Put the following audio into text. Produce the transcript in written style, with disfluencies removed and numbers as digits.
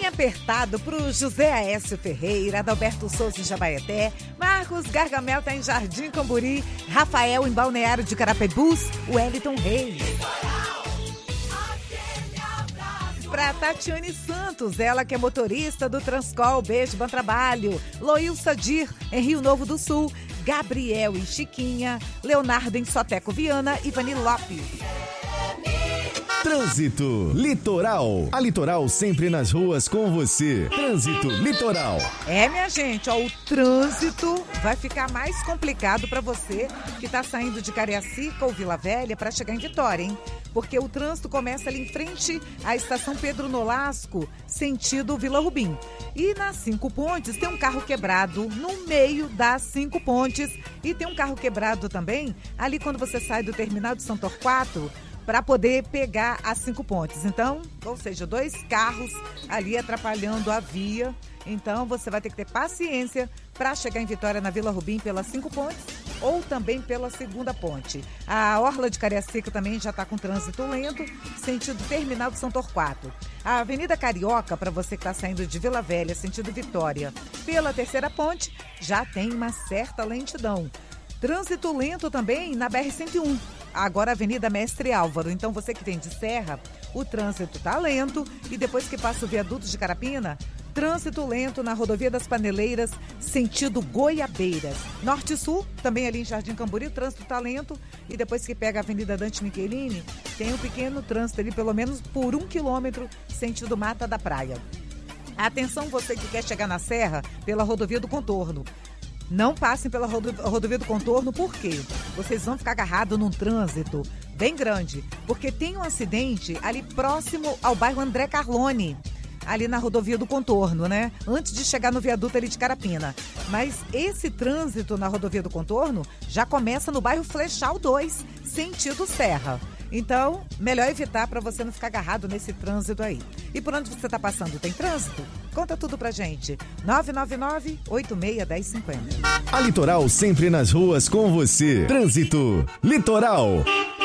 apertado pro José Aécio Ferreira, Adalberto Souza em Jabaeté, Marcos Gargamel tá em Jardim Camburi, Rafael em Balneário de Carapebus, Wellington Reis. Pra Tatiane Santos, ela que é motorista do Transcol, beijo, bom trabalho. Loilsa Dir, em Rio Novo do Sul, Gabriel e Chiquinha, Leonardo em Soteco Viana e Vani Lopes. Trânsito Litoral. A Litoral sempre nas ruas com você. Trânsito Litoral. Minha gente, ó, o trânsito vai ficar mais complicado para você que tá saindo de Cariacica ou Vila Velha para chegar em Vitória, hein? Porque o trânsito começa ali em frente à estação Pedro Nolasco, sentido Vila Rubim. E nas 5 Pontes tem um carro quebrado no meio das 5 Pontes. E tem um carro quebrado também ali quando você sai do terminal de São Torquato, para poder pegar as 5 Pontes. Então, ou seja, 2 carros ali atrapalhando a via. Então, você vai ter que ter paciência para chegar em Vitória na Vila Rubim pelas 5 Pontes ou também pela segunda ponte. A Orla de Cariacica também já está com trânsito lento, sentido terminal de São Torquato. A Avenida Carioca, para você que está saindo de Vila Velha, sentido Vitória, pela terceira ponte, já tem uma certa lentidão. Trânsito lento também na BR-101. Agora a Avenida Mestre Álvaro. Então você que vem de Serra, o trânsito tá lento. E depois que passa o viaduto de Carapina, trânsito lento na Rodovia das Paneleiras, sentido Goiabeiras. Norte e Sul, também ali em Jardim Camburi, o trânsito tá lento. E depois que pega a Avenida Dante Michelini, tem um pequeno trânsito ali, pelo menos por 1 quilômetro, sentido Mata da Praia. Atenção você que quer chegar na Serra pela Rodovia do Contorno. Não passem pela rodovia do Contorno, por quê? Vocês vão ficar agarrados num trânsito bem grande, porque tem um acidente ali próximo ao bairro André Carlone, ali na rodovia do Contorno, né? Antes de chegar no viaduto ali de Carapina. Mas esse trânsito na rodovia do Contorno já começa no bairro Flechal 2, sentido Serra. Então, melhor evitar para você não ficar agarrado nesse trânsito aí. E por onde você está passando, tem trânsito? Conta tudo pra gente. 999-86-1050. A Litoral sempre nas ruas com você. Trânsito Litoral.